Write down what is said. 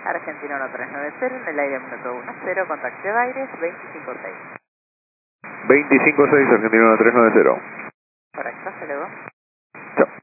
Argentina 1390, en el aire 110, contacto de aires 256. 256, Argentina 1390. Correcto, hasta luego. Chao.